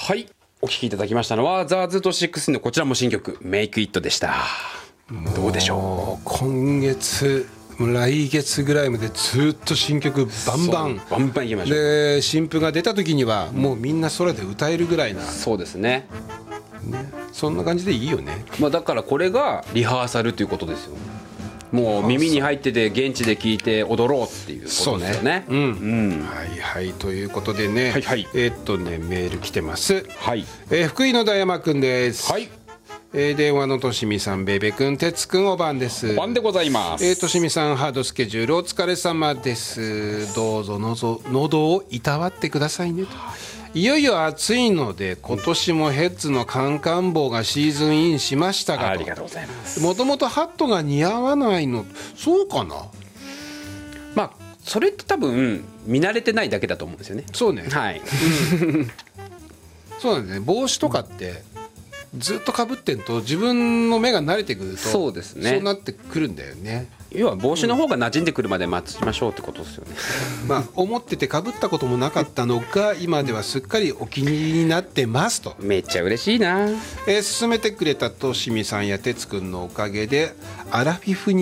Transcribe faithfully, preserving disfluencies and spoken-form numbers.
はい、お聴きいただきましたのはザ・ズートシックスのこちらも新曲「メイクイット」でした。どうでしょう。 今月来月ぐらいまでずっと新曲バンバンバンバンいきましょう。 で新譜が出た時にはもうみんな空で歌えるぐらいな、 そうですね、 ね、そんな感じでいいよね。 まあ、だからこれがリハーサルということですよ。もう耳に入ってて現地で聴いて踊ろうっていうことですよね。 うん、うん、はいはいということでね、 はいはい、 えー、っとねメール来てます。 はい、 えー、福井の大山くんです。 はい、 えー、電話のとしみさん、ベベくん、てつくん、おばんです。 おばんでございます。 えー、としみさん、ハードスケジュールお疲れ様です。どうぞのぞ喉をいたわってくださいねと。いよいよ暑いので今年もヘッズのカンカン帽がシーズンインしましたが、 ありがとうございます。 もともとハットが似合わないの、そうかな。 まあそれって多分見慣れてないだけだと思うんですよね。 そうね、 はい、 うん、そうなんですね。帽子とかってずっとかぶってんと自分の目が慣れてくるとそうですね、 そうなってくるんだよね。 要は帽子の方が馴染んでくるまで待ちましょうってことですよね。 まあ思っててかぶったこともなかったのが今ではすっかりお気に入りになってますと。 めっちゃ嬉しいな。 えー、勧めてくれたとしみさんやてつくんのおかげでアラフィフに